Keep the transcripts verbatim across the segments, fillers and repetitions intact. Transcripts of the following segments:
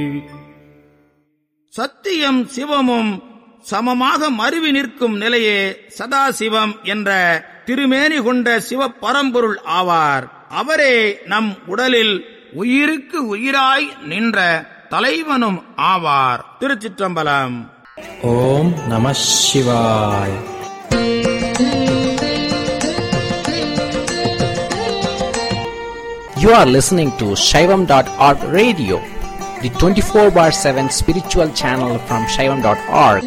சத்தியம் சிவமும் சமமாக மருவி நிற்கும் நிலையே சதாசிவம் என்ற திருமேனி கொண்ட சிவ பரம்பொருள் ஆவார். அவரே நம் உடலில் உயிருக்கு உயிராய் நின்ற தலைவனும் ஆவார். திருச்சிற்றம்பலம். ஓம் நம சிவாய். You are listening to Shaivam dot org radio, the twenty-four bar seven spiritual channel from Shaivam dot org.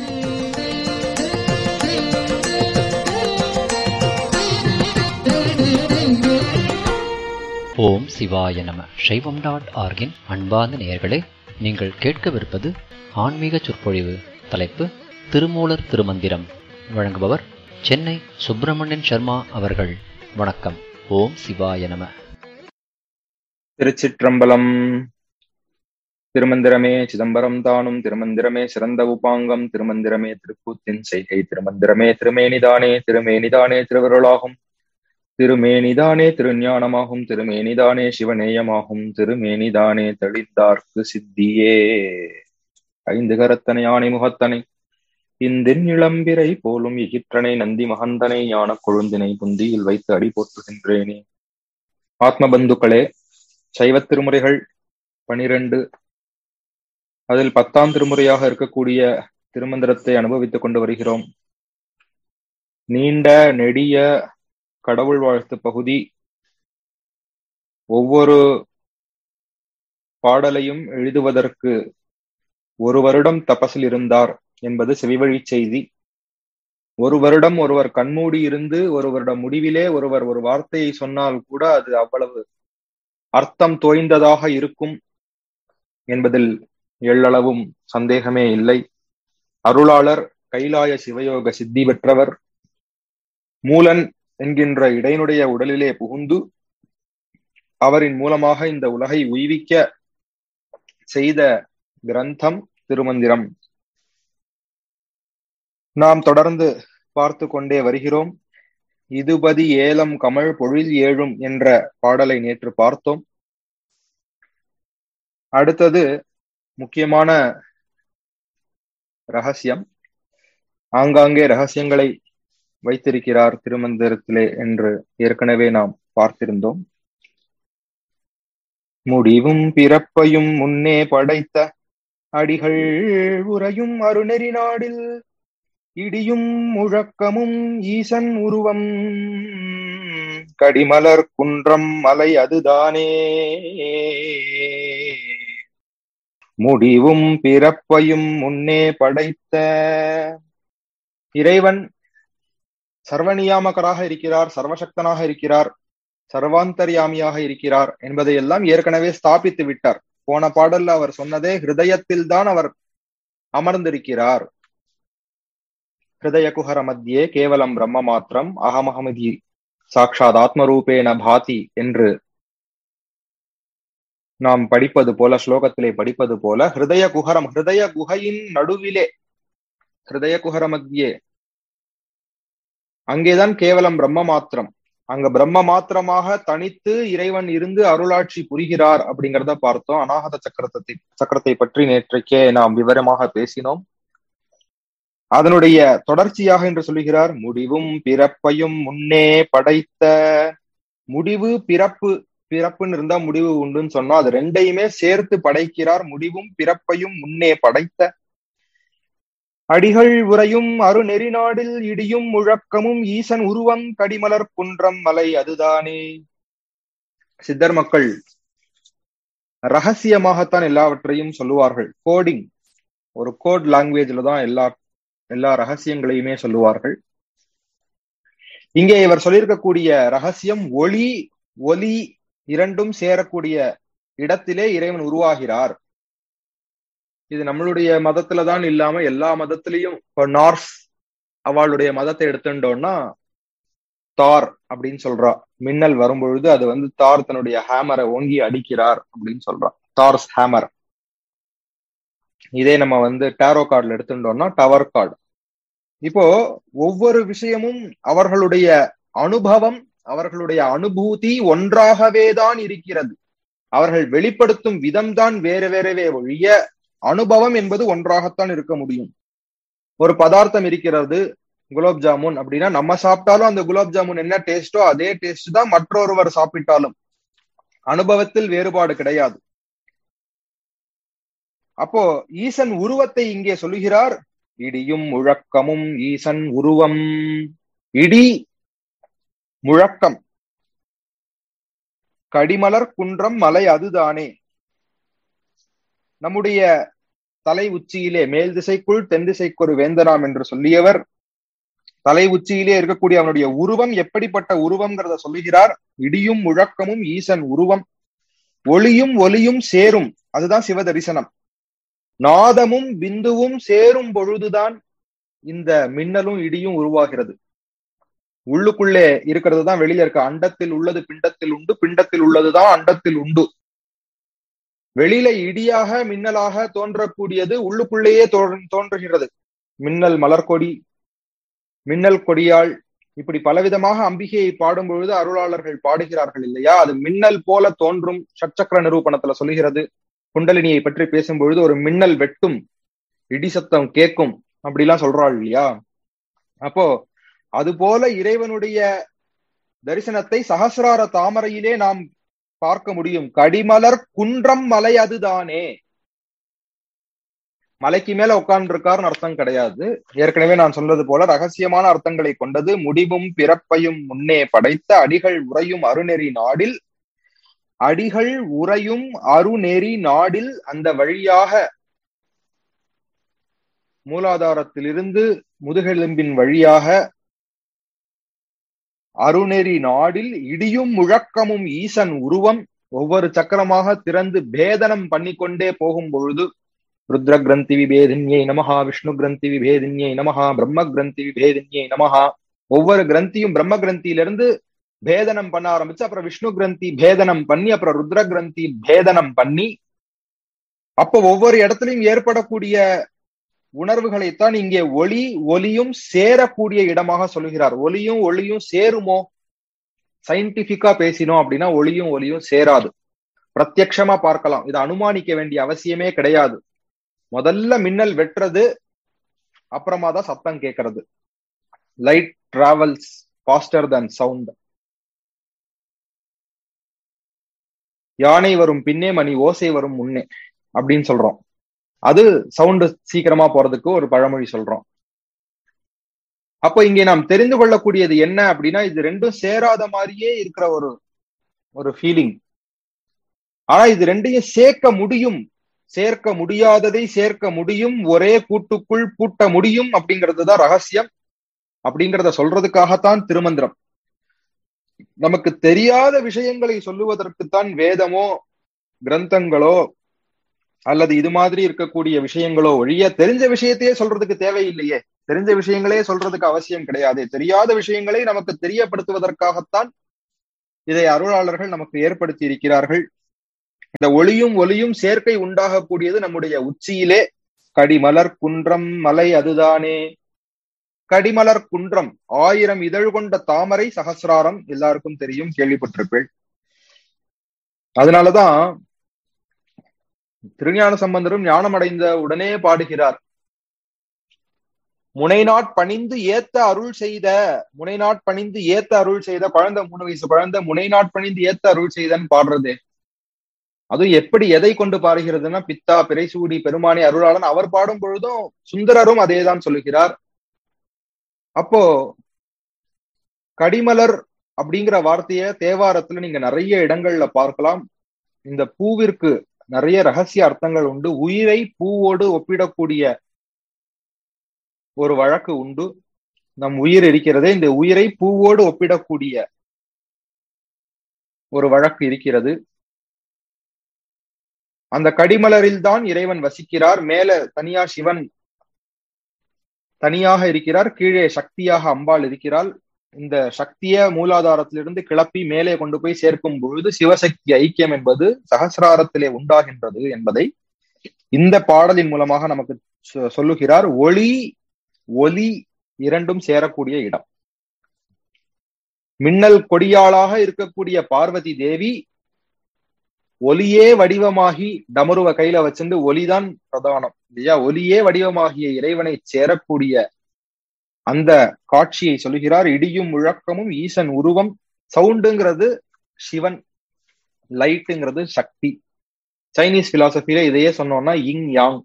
ஓம் சிவாய நம. சைவம் டாட் ஆர்கின் அன்பார்ந்த நேயர்களே, நீங்கள் கேட்கவிருப்பது ஆன்மீக சொற்பொழிவு. தலைப்பு திருமூலர் திருமந்திரம். வழங்குபவர் சென்னை சுப்பிரமணியன் சர்மா அவர்கள். வணக்கம். ஓம் சிவாய நம. திருச்சிற்றம்பலம். திருமந்திரமே சிதம்பரம் தானும், திருமந்திரமே சிறந்த உபாங்கம், திருமந்திரமே திருக்கூத்தின் செய்கை, திருமந்திரமே திருமேனிதானே, திருமேனிதானே திருவருளாகும், திருமேனிதானே திருஞானமாகும், திருமேனிதானே சிவநேயமாகும், திருமேனிதானே தெளிந்தார்க்கு சித்தியே. ஐந்து கரத்தனை ஆணை முகத்தனை இந்தின் இளம்பிரை போலும் இகிற்றனை நந்தி மகந்தனை ஞான கொழுந்தினை புந்தியில் வைத்து அடி போற்றுகின்றேனே. ஆத்ம பந்துக்களே, சைவ திருமுறைகள் பனிரெண்டு, அதில் பத்தாம் திருமுறையாக இருக்கக்கூடிய திருமந்திரத்தை அனுபவித்துக் கொண்டு வருகிறோம். நீண்ட நெடிய கடவுள் வாழ்த்து பகுதி. ஒவ்வொரு பாடலையும் எழுதுவதற்கு ஒரு வருடம் தபசில் இருந்தார் என்பது செவிவழி செய்தி. ஒரு வருடம் ஒருவர் கண்மூடி இருந்து ஒரு வருடம் முடிவிலே ஒருவர் ஒரு வார்த்தையை சொன்னால் கூட அது அவ்வளவு அர்த்தம் தோய்ந்ததாக இருக்கும் என்பதில் எள்ளளவும் சந்தேகமே இல்லை. அருளாளர் கைலாய சிவயோக சித்தி பெற்றவர். மூலன் என்கின்ற இடையினுடைய உடலிலே புகுந்து அவரின் மூலமாக இந்த உலகை உய்விக்க செய்த கிரந்தம் திருமந்திரம். நாம் தொடர்ந்து பார்த்து கொண்டே வருகிறோம். இதுபதி ஏலம் கமழ் பொழில் ஏழும் என்ற பாடலை நேற்று பார்த்தோம். அடுத்தது முக்கியமான ரகசியம். ஆங்காங்கே ரகசியங்களை வைத்திருக்கிறார் திருமந்திரத்திலே என்று ஏற்கனவே நாம் பார்த்திருந்தோம். முடிவும் பிறப்பையும் முன்னே படைத்த அடிகள் உறையும் அருணெறி நாடில் இடியும் முழக்கமும் ஈசன் உருவம் கடிமலர் குன்றம் மலை அதுதானே. முடிவும் பிறப்பையும் முன்னே படைத்த இறைவன் சர்வநியாமகராக இருக்கிறார், சர்வசக்தனாக இருக்கிறார், சர்வாந்தர்யாமியாக இருக்கிறார் என்பதையெல்லாம் ஏற்கனவே ஸ்தாபித்து விட்டார். போன பாடல்ல அவர் சொன்னதே ஹிருதயத்தில் தான் அவர் அமர்ந்திருக்கிறார். ஹிருதய குஹர மத்தியே கேவலம் பிரம்ம மாத்திரம் அகமஹமதி சாக்ஷாத் ஆத்மரூபேன பாதி என்று நாம் படிப்பது போல, ஸ்லோகத்திலே படிப்பது போல, ஹிருதய குஹரம், ஹிருதய குகையின் நடுவிலே, ஹிருதய குஹர மத்தியே, அங்கேதான் கேவலம் பிரம்ம மாத்திரம், அங்க பிரம்ம மாத்திரமாக தனித்து இறைவன் இருந்து அருளாட்சி புரிகிறார் அப்படிங்கிறத பார்த்தோம். அநாகத சக்கரத்தை சக்கரத்தை பற்றி நேற்றைக்கே நாம் விவரமாக பேசினோம். அதனுடைய தொடர்ச்சியாக என்று சொல்லுகிறார், முடிவும் பிறப்பையும் முன்னே படைத்த. முடிவு பிறப்பு, பிறப்புன்னு இருந்தா முடிவு உண்டுன்னு சொன்னா அது ரெண்டையுமே சேர்த்து படைக்கிறார். முடிவும் பிறப்பையும் முன்னே படைத்த அடிகள் உறையும் அருநெறி நாடில் இடியும் முழக்கமும் ஈசன் உருவம் கடிமலர் குன்றம் மலை அதுதானே. சித்தர் மக்கள் ரகசியமாகத்தான் எல்லாவற்றையும் சொல்லுவார்கள். கோடிங், ஒரு கோட் லாங்குவேஜ்ல தான் எல்லா எல்லா ரகசியங்களையுமே சொல்லுவார்கள். இங்கே இவர் சொல்லியிருக்கக்கூடிய ரகசியம் ஒளி ஒலி இரண்டும் சேரக்கூடிய இடத்திலே இறைவன் உருவாகிறார். இது நம்மளுடைய மதத்துலதான் இல்லாம எல்லா மதத்திலையும், இப்போ நார்ஸ் அவளுடைய மதத்தை எடுத்துட்டோம்னா தார் அப்படின்னு சொல்றா. மின்னல் வரும்பொழுது அது வந்து தார் தன்னுடைய ஹேமரை ஓங்கி அடிக்கிறார் அப்படின்னு சொல்றான், தார்ஸ் ஹேமர். இதே நம்ம வந்து டாரோ கார்டுல எடுத்துட்டோம்னா டவர் கார்டு. இப்போ ஒவ்வொரு விஷயமும் அவர்களுடைய அனுபவம், அவர்களுடைய அனுபூதி ஒன்றாகவே தான் இருக்கிறது. அவர்கள் வெளிப்படுத்தும் விதம்தான் வேற வேறவே ஒழிய அனுபவம் என்பது ஒன்றாகத்தான் இருக்க முடியும். ஒரு பதார்த்தம் இருக்கிறது, குலாப் ஜாமுன் அப்படின்னா, நம்ம சாப்பிட்டாலும் அந்த குலாப் ஜாமுன் என்ன டேஸ்டோ அதே டேஸ்ட் தான் மற்றொருவர் சாப்பிட்டாலும். அனுபவத்தில் வேறுபாடு கிடையாது. அப்போ ஈசன் உருவத்தை இங்கே சொல்லுகிறார். இடியும் முழக்கமும் ஈசன் உருவம். இடி முழக்கம், கடிமலர் குன்றம் மலை அதுதானே. நம்முடைய தலை உச்சியிலே மேல் திசைக்குள் தென் திசைக்கு ஒரு வேந்தனாம் என்று சொல்லியவர் தலை உச்சியிலே இருக்கக்கூடிய அவனுடைய உருவம் எப்படிப்பட்ட உருவம்ங்கிறத சொல்லுகிறார். இடியும் முழக்கமும் ஈசன் உருவம். ஒளியும் ஒலியும் சேரும், அதுதான் சிவ தரிசனம். நாதமும் பிந்துவும் சேரும் பொழுதுதான் இந்த மின்னலும் இடியும் உருவாகிறது. உள்ளுக்குள்ளே இருக்கிறது தான் வெளியே இருக்க. அண்டத்தில் உள்ளது பிண்டத்தில் உண்டு, பிண்டத்தில் உள்ளதுதான் அண்டத்தில் உண்டு. வெளியில இடியாக மின்னலாக தோன்றக்கூடியது உள்ளுக்குள்ளேயே தோன்றுகிறது. மின்னல் மலர்கொடி, மின்னல் கொடியாள், இப்படி பலவிதமாக அம்பிகையை பாடும் பொழுது அருளாளர்கள் பாடுகிறார்கள் இல்லையா? அது மின்னல் போல தோன்றும். ஷட்சக்கர நிரூபணத்துல சொல்லுகிறது. குண்டலினியை பற்றி பேசும்பொழுது ஒரு மின்னல் வெட்டும், இடி சத்தம் கேட்கும், அப்படிலாம் சொல்றாள் இல்லையா? அப்போ அது போல இறைவனுடைய தரிசனத்தை சகசிரார தாமரையிலே நாம் பார்க்க முடியும். கடிமலர் குன்றம் மலை அதுதானே. மலைக்கு மேல உட்கார்ந்து இருக்காருன்னு அர்த்தம் கிடையாது. ஏற்கனவே நான் சொல்றது போல ரகசியமான அர்த்தங்களை கொண்டது. முடிவும் பிறப்பையும் முன்னே படைத்த அடிகள் உறையும் அருநெறி நாடில், அடிகள் உறையும் அருநெறி நாடில், அந்த வழியாக மூலாதாரத்திலிருந்து முதுகெலும்பின் வழியாக அருநெறி நாடில் இடியும் முழக்கமும் ஈசன் உருவம் ஒவ்வொரு சக்கரமாக திறந்து பேதனம் பண்ணிக்கொண்டே போகும் பொழுது ருத்ர கிரந்தி விபேதின்யை நமஹா, விஷ்ணு கிரந்தி விபேதின்யை நமஹா, பிரம்ம கிரந்தி விபேதின்யை நமஹா. ஒவ்வொரு கிரந்தியும் பிரம்ம கிரந்தியிலிருந்து பேதனம் பண்ண ஆரம்பிச்சு, அப்புறம் விஷ்ணு கிரந்தி பேதனம் பண்ணி, அப்புறம் ருத்ர கிரந்தி பேதனம் பண்ணி, அப்போ ஒவ்வொரு இடத்துலையும் ஏற்படக்கூடிய உணர்வுகளைத்தான் இங்கே ஒளி ஒலியும் சேரக்கூடிய இடமாக சொல்லுகிறார். ஒலியும் ஒளியும் சேருமோ? சயின்டிபிக்கா பேசினோம் அப்படின்னா ஒளியும் ஒலியும் சேராது. பிரத்யக்ஷமா பார்க்கலாம். இதை அனுமானிக்க வேண்டிய அவசியமே கிடையாது. முதல்ல மின்னல் வெட்டுறது, அப்புறமா தான் சத்தம் கேட்கறது. லைட் டிராவல்ஸ் ஃபாஸ்டர் தன் சவுண்ட். யானை வரும் பின்னே மணி ஓசை வரும் முன்னே அப்படின்னு சொல்றோம். அது சவுண்டு சீக்கிரமா போறதுக்கு ஒரு பழமொழி சொல்றோம். அப்போ இங்கே நாம் தெரிந்து கொள்ளக்கூடியது என்ன அப்படின்னா, இது ரெண்டும் சேராத மாதிரியே இருக்கிற ஒரு ஒரு ஃபீலிங். ஆனா இது ரெண்டையும் சேர்க்க முடியும். சேர்க்க முடியாததை சேர்க்க முடியும். ஒரே கூட்டுக்குள் பூட்ட முடியும் அப்படிங்கிறது தான் ரகசியம். அப்படிங்கிறத சொல்றதுக்காகத்தான் திருமந்திரம். நமக்கு தெரியாத விஷயங்களை சொல்லுவதற்குத்தான் வேதமோ கிரந்தங்களோ அல்லது இது மாதிரி இருக்கக்கூடிய விஷயங்களோ ஒழிய தெரிஞ்ச விஷயத்தையே சொல்றதுக்கு தேவையில்லையே. தெரிஞ்ச விஷயங்களே சொல்றதுக்கு அவசியம் கிடையாது. தெரியாத விஷயங்களை நமக்கு தெரியப்படுத்துவதற்காகத்தான் இதை அருளாளர்கள் நமக்கு ஏற்படுத்தி இருக்கிறார்கள். இந்த ஒளியும் ஒலியும் சேர்க்கை உண்டாகக்கூடியது நம்முடைய உச்சியிலே. கடிமலர் குன்றம் மலை அதுதானே. கடிமலர் குன்றம், ஆயிரம் இதழ் கொண்ட தாமரை சகசிராரம், எல்லாருக்கும் தெரியும், கேள்விப்பட்டிருப்பேன். அதனாலதான் திருஞான சம்பந்தரும் ஞானம் அடைந்த உடனே பாடுகிறார், முனைநாட் பணிந்து ஏத்த அருள் செய்த. முனைநாட் பணிந்து ஏத்த அருள் செய்த குழந்தை, மூணு வயசு குழந்தை முனைநாட் பணிந்து ஏத்த அருள் செய்தன்னு பாடுறது. அதுவும் எப்படி எதை கொண்டு பாடுகிறதுன்னா, பித்தா பிறைசூடி பெருமானி அருளாளன் அவர் பாடும் பொழுதும் சுந்தரரும் அதேதான் சொல்லுகிறார். அப்போ கடிமலர் அப்படிங்கிற வார்த்தைய தேவாரத்துல நீங்க நிறைய இடங்கள்ல பார்க்கலாம். இந்த பூவிற்கு நிறைய ரகசிய அர்த்தங்கள் உண்டு. உயிரை பூவோடு ஒப்பிடக்கூடிய ஒரு வழக்கு உண்டு. நம் உயிர் இருக்கிறதே, இந்த உயிரை பூவோடு ஒப்பிடக்கூடிய ஒரு வழக்கு இருக்கிறது. அந்த கடிமலரில் தான் இறைவன் வசிக்கிறார். மேல தனியா சிவன் தனியாக இருக்கிறார், கீழே சக்தியாக அம்பாள் இருக்கிறாள். இந்த சக்திய மூலாதாரத்திலிருந்து கிளப்பி மேலே கொண்டு போய் சேர்க்கும் பொழுது சிவசக்தி ஐக்கியம் என்பது சகசிராரத்திலே உண்டாகின்றது என்பதை இந்த பாடலின் மூலமாக நமக்கு சொல்லுகிறார். ஒளி ஒலி இரண்டும் சேரக்கூடிய இடம். மின்னல் கொடியாளாக இருக்கக்கூடிய பார்வதி தேவி ஒலியே வடிவமாகி டமருவ கையில வச்சுட்டு ஒலிதான் பிரதானம் இல்லையா? ஒலியே வடிவமாகிய இறைவனை சேரக்கூடிய அந்த காட்சியை சொல்லுகிறார். இடியும் முழக்கமும் ஈசன் உருவம். சவுண்டுங்கிறது சிவன், லைட்டுங்கிறது சக்தி. சைனீஸ் பிலாசபில இதையே சொன்னோம்னா இங் யாங்.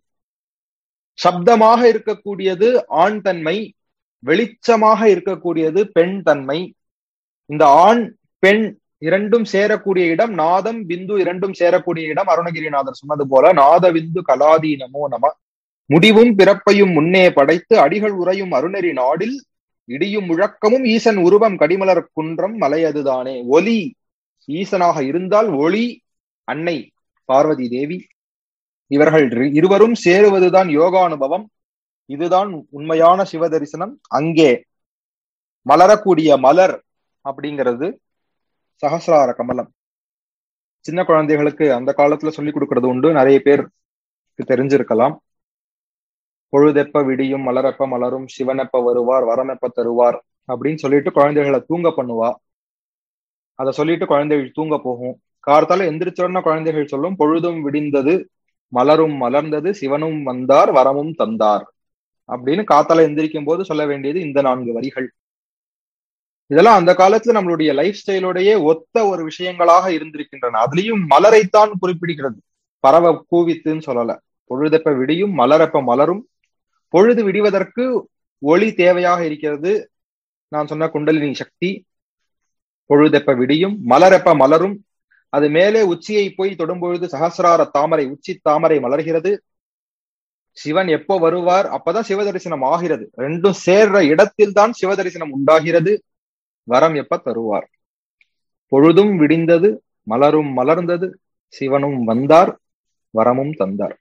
சப்தமாக இருக்கக்கூடியது ஆண் தன்மை, வெளிச்சமாக இருக்கக்கூடியது பெண் தன்மை. இந்த ஆண் பெண் இரண்டும் சேரக்கூடிய இடம் நாதம் பிந்து, இரண்டும் சேரக்கூடிய இடம் அருணகிரிநாதர் சொன்னது போல நாத விந்து கலாதி நமோ நம. முடிவும் பிறப்பையும் முன்னே படைத்து அடிகள் உறையும் அருணெறி நாடில் இடியும் முழக்கமும் ஈசன் உருவம் கடிமலர் குன்றம் மலையதுதானே. ஒலி ஈசனாக இருந்தால் ஒளி அன்னை பார்வதி தேவி. இவர்கள் இருவரும் சேருவதுதான் யோகானுபவம். இதுதான் உண்மையான சிவ தரிசனம். அங்கே மலரக்கூடிய மலர் அப்படிங்கிறது சகசிரார கமலம். சின்ன குழந்தைகளுக்கு அந்த காலத்துல சொல்லி கொடுக்கறது உண்டு, நிறைய பேருக்கு தெரிஞ்சிருக்கலாம். பொழுதெப்ப விடியும் மலரெப்ப மலரும் சிவனெப்ப வருவார் வரமெப்ப தருவார் அப்படின்னு சொல்லிட்டு குழந்தைகளை தூங்க பண்ணுவா. அதை சொல்லிட்டு குழந்தைகள் தூங்க போகும். கார்த்தால எந்திரிச்சோன்னா குழந்தைகள் சொல்லும், பொழுதும் விடிந்தது மலரும் மலர்ந்தது சிவனும் வந்தார் வரமும் தந்தார் அப்படின்னு காத்தால எந்திரிக்கும் போது சொல்ல வேண்டியது இந்த நான்கு வரிகள். இதெல்லாம் அந்த காலத்துல நம்மளுடைய லைஃப் ஸ்டைலோடையே ஒத்த ஒரு விஷயங்களாக இருந்திருக்கின்றன. அதுலயும் மலரைத்தான் குறிப்பிடுகிறது, பறவை கூவித்துன்னு சொல்லல. பொழுதெப்ப விடியும் மலரெப்ப மலரும். பொழுது விடிவதற்கு ஒளி தேவையாக இருக்கிறது. நான் சொன்ன குண்டலினி சக்தி. பொழுதெப்ப விடியும் மலரெப்ப மலரும். அது மேலே உச்சியை போய் தொடும்பொழுது சகசிரார தாமரை, உச்சி தாமரை மலர்கிறது. சிவன் எப்போ வருவார் அப்பதான் சிவ தரிசனம் ஆகிறது. ரெண்டும் சேர்ற இடத்தில் தான் சிவ தரிசனம் உண்டாகிறது. வரம் எப்ப தருவார். பொழுதும் விடிந்தது மலரும் மலர்ந்தது சிவனும் வந்தார் வரமும் தந்தார்.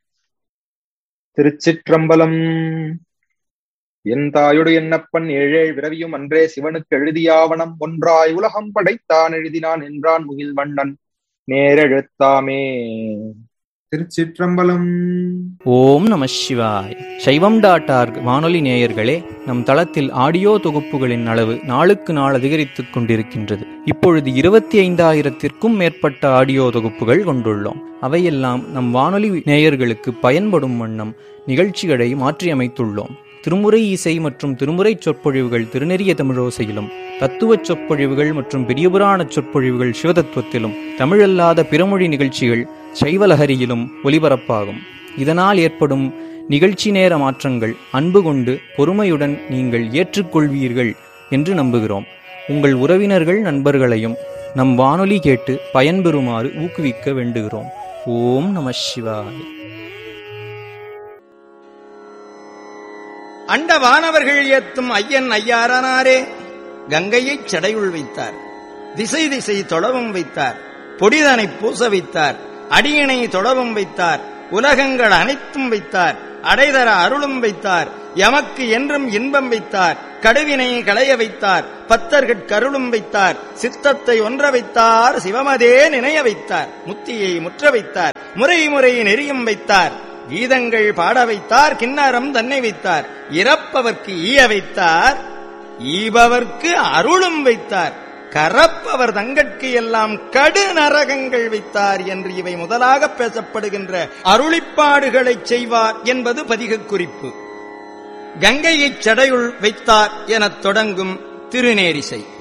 திருச்சிற்றம்பலம். என் தாயுடு என்னப்பன் ஏழேழ் விரவியும் அன்றே சிவனுக்கு எழுதியாவனம் ஒன்றாய் உலகம் படைத்தான் எழுதினான் என்றான் முகில் வண்ணன் நேரெழுத்தாமே. திருச்சிற்றம்பலம். ஓம் நம சிவாய். சைவம் டாட் ஆர்க் வானொலி நேயர்களே, நம் தளத்தில் ஆடியோ தொகுப்புகளின் அளவு நாளுக்கு நாள் அதிகரித்துக் கொண்டிருக்கின்றது. இப்பொழுது இருபத்தி ஐந்தாயிரத்திற்கும் மேற்பட்ட ஆடியோ தொகுப்புகள் கொண்டுள்ளோம். அவையெல்லாம் நம் வானொலி நேயர்களுக்கு பயன்படும் வண்ணம் நிகழ்ச்சிகளை மாற்றியமைத்துள்ளோம். திருமுறை இசை மற்றும் திருமுறை சொற்பொழிவுகள் திருநெறிய தமிழோசையிலும், தத்துவச் சொற்பொழிவுகள் மற்றும் பெரியபுராண சொற்பொழிவுகள் சிவதத்துவத்திலும், தமிழல்லாத பிறமொழி நிகழ்ச்சிகள் சைவலஹரியிலும் ஒலிபரப்பாகும். இதனால் ஏற்படும் நிகழ்ச்சி நேர மாற்றங்கள் அன்பு கொண்டு பொறுமையுடன் நீங்கள் ஏற்றுக்கொள்வீர்கள் என்று நம்புகிறோம். உங்கள் உறவினர்கள் நண்பர்களையும் நம் வானொலி கேட்டு பயன்பெறுமாறு ஊக்குவிக்க வேண்டுகிறோம். ஓம் நம சிவாய். அண்ட வானவர்கள் ஏத்தும் ஐயன் ஐயாரனாரே கங்கையைச் சடையுள் வைத்தார். திசை திசை தொழவும் வைத்தார். பொடிதனை பூச வைத்தார். அடியினை தொடவும் வைத்தார். உலகங்கள் அனைத்தும் வைத்தார். அடைதர அருளும் வைத்தார். எமக்கு என்றும் இன்பம் வைத்தார். கடுவினை களைய வைத்தார். பத்தர்கட் கருளும் வைத்தார். சித்தத்தை ஒன்ற வைத்தார். சிவமதே நினைய வைத்தார். முத்தியை முற்ற வைத்தார். முறை முறை நெறியும் வைத்தார். கீதங்கள் பாட வைத்தார். கிண்ணறம் தன்னை வைத்தார். இறப்பவர்க்கு ஈய வைத்தார். ஈபவர்க்கு அருளும் வைத்தார். கரப்பவர் தங்கட்கு எல்லாம் கடு நரகங்கள் வைத்தார் என்று இவை முதலாக பேசப்படுகின்ற அருளிப்பாடுகளை செய்வார் என்பது பதிக குறிப்பு. கங்கையைச் சடையுள் வைத்தார் எனத் தொடங்கும் திருநேரிசை.